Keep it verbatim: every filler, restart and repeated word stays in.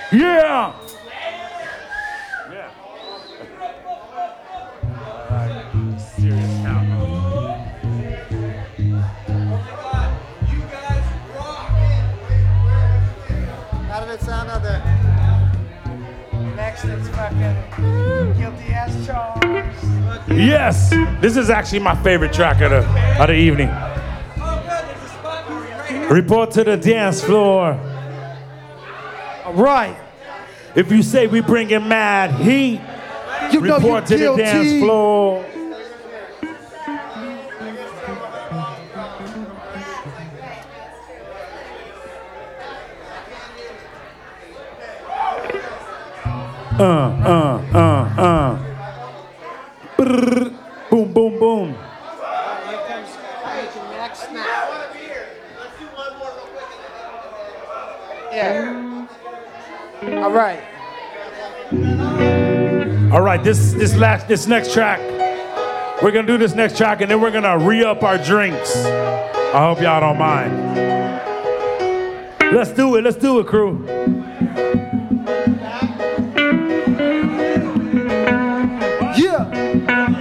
Yeah. How did it sound out there? Next it's fucking guilty as charged. Yes. This is actually my favorite track of the, of the evening. Report to the dance floor. All right. If you say we bringing mad heat, You know report to you're the dance guilty. floor. Uh, uh, uh, uh. Brrr. Boom, boom, boom. Yeah. All right. All right, this this last this next track, we're gonna do this next track, and then we're gonna re-up our drinks. I hope y'all don't mind. Let's do it. Let's do it, crew.